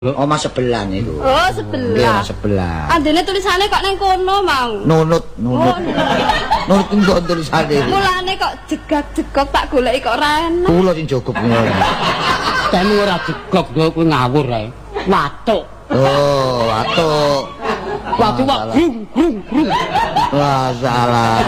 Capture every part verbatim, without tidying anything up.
Omah sebelah niku. Oh, sebelah. Nggih, omah sebelah. Andene tulisane kok nang kono mau. Nunut, nunut. Nunut engko tulisane. Mulane kok jegak-jegok tak goleki kok ora enak. Kula sing jogok ngono. Dene ora jegok lho kuwi ngawur ae. Watuk. Oh, watuk. Watuk kok grung grung grung. Wah, salah.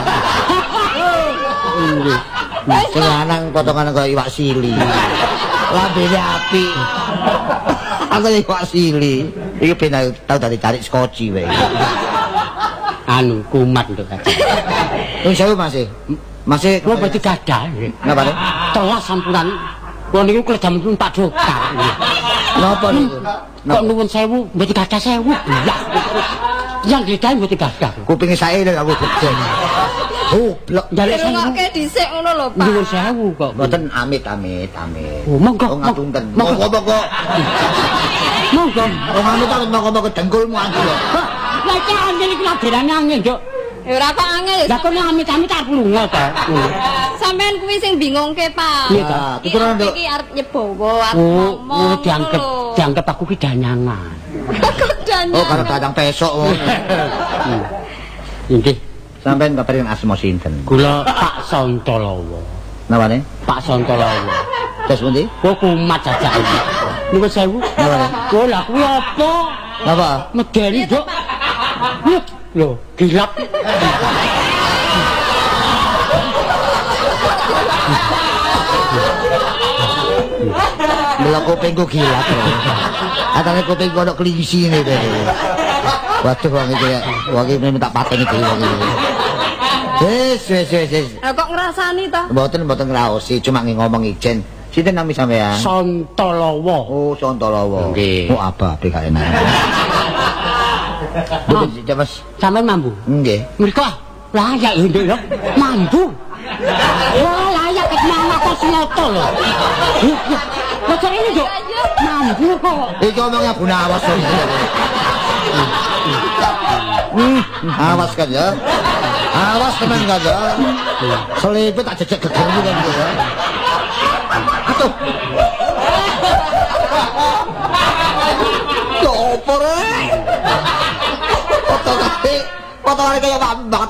Sing lanang potongan kaya iwak sili. Lambene apik. Aku iwak sili. Iki ben tau dadi tarik skoci wae. Anu kumat lho kan. Wis sewu Mas. Mas kula berarti gadah nggih. Napa niku? Telas sampuran. Kula niku kledam Pak Dokter. Napa niku? Kok nuwun sewu, mboten gadah sewu. Iya. Yang ditahe mboten gadah. Kupinge sae lho aku gedhen. Goblok. Jaluk sewu. Ngoke dhisik ngono lho, Pak. Nuwun sewu kok. Mboten amit-amit, amit. Oh, monggo. Oh, ngapunten. Monggo-monggo. Monggo. Wong amit kok monggo-monggo dengkulmu aku lho. Lah iki angel iki lagerane angel, Nduk. Ya ora kok angel ya. Lah kok amit-amit arep lunga ta. Sampeyan kuwi sing bingungke, Pak. Iya ta. Tuturan Nduk. Iki arep nyebowo, arep Oh, ngomong. oh dianggep dianggep aku ki danyangan. Danyangan. Oh, karo dadang pesok ngono. Nggih. Sampeyan kabarin asma sinten? Kula Pak Santalawa. Napane? Pak Santalawa. Terus pundi? Kok kumat jajak iki. Nuwun sewu. Napane? Oh, lah kuwi apa? Napa? Medeni, Nduk. Lho, gilap. Mula kupingku gilap. Atane kupingku ono klingsine to. Waduh wong iki wong iki minta pateni dhewe wong iki. Wis wis wis wis. Lah kok ngrasani to? Mboten mboten ngraosi, cuma nggih ngomong ijen. Sinten nami sampean? Santalawa. Oh, Santalawa. Nggih. Oh, apa P K N. Mboten Mas. Sampeyan mambu? Nggih. Mriko layak lho, Nduk. Mambu. Wah, layak kek mana kok sinoto lho. Kok kok ini, Nduk? Mambu kok. Iki omongnya Bu Nawas to. Hmm, awas kan ya. Awas teman kan ya. Selipet tak jejak gedeng iki kan ya. Atuh. Yo opo rek? Foto kabeh, fotone kaya wambat.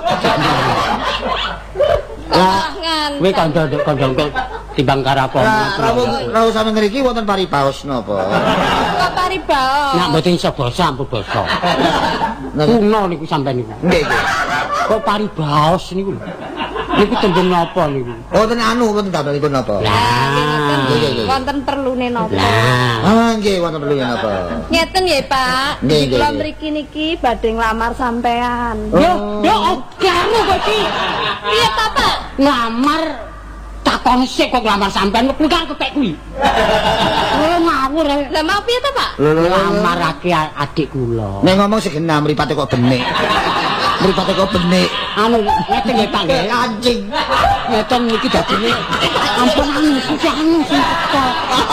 Lah, kowe kandha kandha kok timbang karapa. Lah, rawuh rawuh sampe ngriki wonten paribaos napa? Kok paribaos. Nak mboten iso basa ampun basa. Kuno niku sampean niku. Nggih, nggih. Kok paribaos niku lho. Niku tembung napa niku? Wonten anu wonten damelipun napa? Lah, Wonten perlune napa? lah. Ah, nggih wonten perlu napa? Ngeten nggih, Pak. Nggih, nggih, Kula nggih. mriki niki badhe nglamar sampean. Yo, yo kamu kok iki Piye ta, Pak? nglamar takon sik kok nglamar sampean kuwi kan kepek kuwi. Oh, ngawur ae. Lah mau piye ta, Pak? Nglamar aki adik kula. Nek ngomong segenah mripate kok benik. Mripate kok benik. Anu ngeten nggih Pak nggih. Kancing. Ngeten iki dadine ampun anu susah anu susah.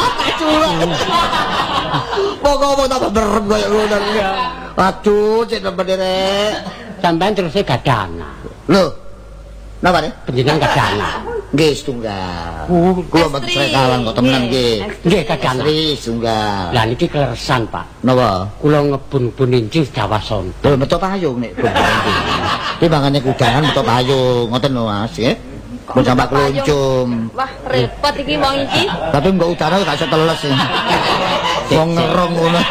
Pokok-pokok tak berem kaya ngono. Aduh, cek nembe rek. Sampeyan terus gadah anak. Lho. Napa nih? Panjenengan gadah anak. Nggih, setunggal. Oh, Kula mboten srekalan kok temenan nggih. nggih gadah anak. Istri setunggal. Lah niki kleresan, Pak. Napa? Kula ngebun-bun injing dawason. Lho metu payung nek. Timbangane kudangan metu payung, ngoten lho Mas, nggih. Mun sampak kluncum. Wah, repot iki wong iki. Tapi mbok udara gak iso teles sih. Wong ngerong ngono.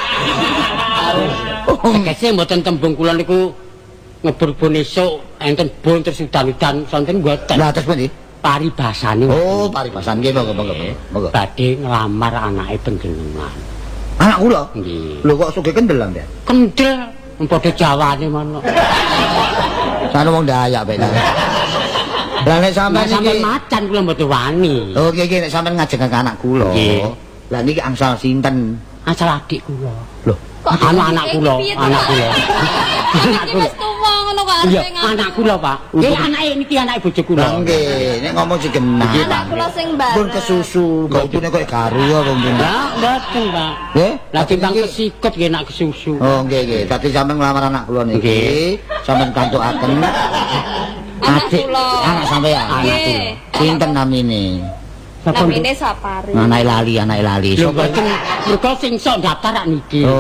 Tegese mboten tembung kula niku ngebur-bun esuk enten bun terus udan-udan sonten mboten. Lah terus pundi? Paribasane. Oh, paribasan nggih monggo monggo. Monggo. Badhe nglamar anake panjenengan. Anak kula. Nggih. Lho kok sugih kendel ya? Kendel padha jawane mono. Sana wong Dayak bae. Lah nek sampean Sampeyan iki macan kula mboten wani. Oh, nggih nggih nek sampean ngajeng anak kula. Nggih. Lah niki angsal sinten? Asal adik kula. Lho, Anu anak kula, anak kula. Anak Iki kula. wis tuwa ngono kok Iya, arep anak kula, Pak. Nggih, anake niki anake bojo kula. Lah nggih, nek ngomong sing genah. Anak kula sing bareng. Pun kesusu, kok upune kok garu apa mungkin. Lah, mboten, Pak. Nggih? Lah timbang kesikut nggih nak kesusu. Oh, nggih nggih. Dadi sampean nglamar anak kula niki. Nggih. Sampeyan kantukaken Anak adik kula. anak sampeyan. Anak kula. Nggih. Sinten namine? Sapa Namine Sapari. Anake lali, anake lali. Lho mboten mergo sing sok daftar rak niki.